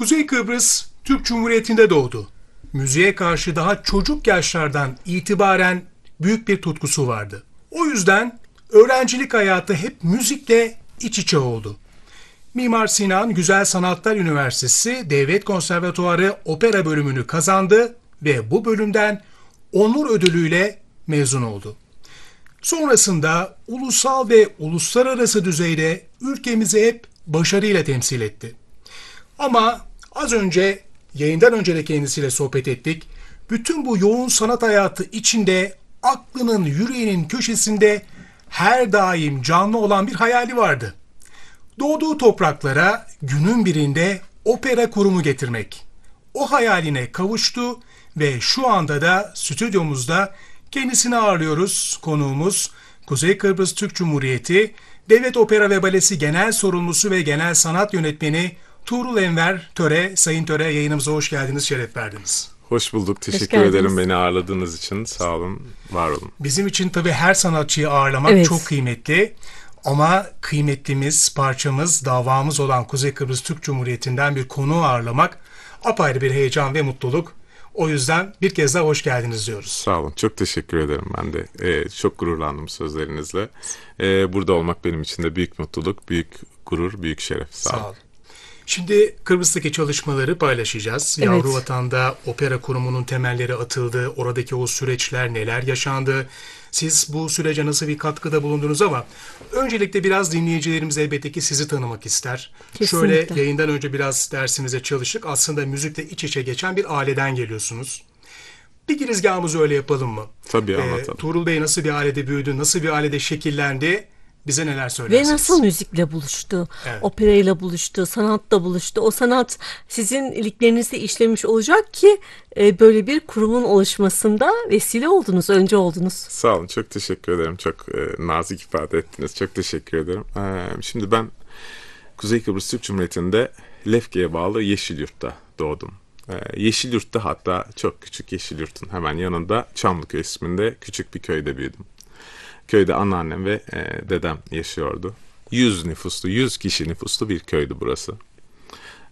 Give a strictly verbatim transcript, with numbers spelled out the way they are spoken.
Kuzey Kıbrıs Türk Cumhuriyeti'nde doğdu. Müziğe karşı daha çocuk yaşlardan itibaren büyük bir tutkusu vardı. O yüzden öğrencilik hayatı hep müzikle iç içe oldu. Mimar Sinan Güzel Sanatlar Üniversitesi Devlet Konservatuarı Opera bölümünü kazandı ve bu bölümden onur ödülüyle mezun oldu. Sonrasında ulusal ve uluslararası düzeyde ülkemizi hep başarıyla temsil etti. Ama az önce yayından önce de kendisiyle sohbet ettik. Bütün bu yoğun sanat hayatı içinde aklının, yüreğinin köşesinde her daim canlı olan bir hayali vardı. Doğduğu topraklara günün birinde opera kurumu getirmek. O hayaline kavuştu ve şu anda da stüdyomuzda kendisini ağırlıyoruz. Konuğumuz Kuzey Kıbrıs Türk Cumhuriyeti Devlet Opera ve Balesi Genel Sorumlusu ve Genel Sanat Yönetmeni Tuğrul Enver Töre. Sayın Töre, yayınımıza hoş geldiniz, şeref verdiniz. Hoş bulduk. Teşekkür Hoş ederim beni ağırladığınız için. Sağ olun, var olun. Bizim için tabii her sanatçıyı ağırlamak Evet. çok kıymetli. Ama kıymetlimiz, parçamız, davamız olan Kuzey Kıbrıs Türk Cumhuriyeti'nden bir konuğu ağırlamak apayrı bir heyecan ve mutluluk. O yüzden bir kez daha hoş geldiniz diyoruz. Sağ olun. Çok teşekkür ederim ben de. Ee, çok gururlandım sözlerinizle. Ee, burada olmak benim için de büyük mutluluk, büyük gurur, büyük şeref. Sağ, Sağ olun. olun. Şimdi Kıbrıs'taki çalışmaları paylaşacağız. Evet. Yavru Vatan'da opera kurumunun temelleri atıldı. Oradaki o süreçler neler yaşandı? Siz bu sürece nasıl bir katkıda bulundunuz ama öncelikle biraz dinleyicilerimiz elbette ki sizi tanımak ister. Kesinlikle. Şöyle yayından önce biraz dersimize çalıştık. Aslında müzikle iç içe geçen bir aileden geliyorsunuz. Bir girizgahımızı öyle yapalım mı? Tabii, anlatalım. Tuğrul Bey nasıl bir ailede büyüdü, nasıl bir ailede şekillendi? Bize neler söylersiniz? Ve nasıl müzikle buluştu, Evet. operayla buluştu, sanatla buluştu. O sanat sizin iliklerinizde işlemiş olacak ki e, böyle bir kurumun oluşmasında vesile oldunuz, önce oldunuz. Sağ olun. Çok teşekkür ederim. Çok e, nazik ifade ettiniz. Çok teşekkür ederim. Ee, şimdi ben Kuzey Kıbrıs Türk Cumhuriyeti'nde Lefke'ye bağlı Yeşilyurt'ta doğdum. Ee, Yeşilyurt'ta, hatta çok küçük Yeşilyurt'un hemen yanında Çamlıköy isminde küçük bir köyde büyüdüm. Köyde anneannem ve e, dedem yaşıyordu. yüz nüfuslu, yüz kişi nüfuslu bir köydü burası.